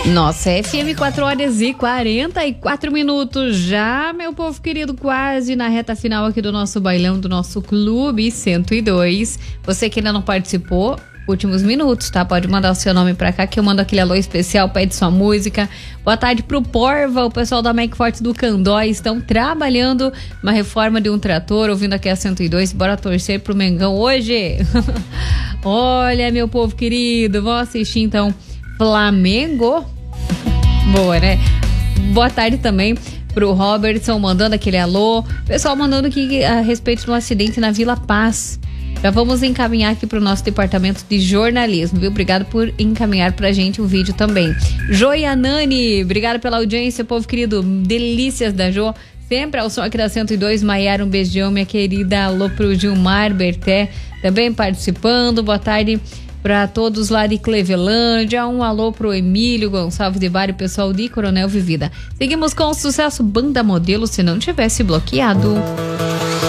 Nossa, FM 4h44 já, meu povo querido, quase na reta final aqui do nosso bailão, do nosso Clube 102. Você que ainda não participou, últimos minutos, tá? Pode mandar o seu nome pra cá que eu mando aquele alô especial, pede sua música. Boa tarde pro Porva, o pessoal da Mac Forte do Candói estão trabalhando uma reforma de um trator, ouvindo aqui a 102, bora torcer pro Mengão hoje. Olha, meu povo querido, vamos assistir então Flamengo. Boa, né? Boa tarde também pro Robertson, mandando aquele alô. Pessoal mandando aqui a respeito de um acidente na Vila Paz. Já vamos encaminhar aqui pro nosso departamento de jornalismo, viu? Obrigado por encaminhar pra gente o vídeo também. Joianani, obrigado pela audiência, povo querido. Delícias da Jo. Sempre ao som aqui da 102, Maiara, um beijão, minha querida. Alô pro Gilmar Berté, também participando. Boa tarde para todos lá de Clevelândia, um alô pro Emílio Gonçalves de Bar e pessoal de Coronel Vivida. Seguimos com o sucesso Banda Modelo, se não tivesse bloqueado.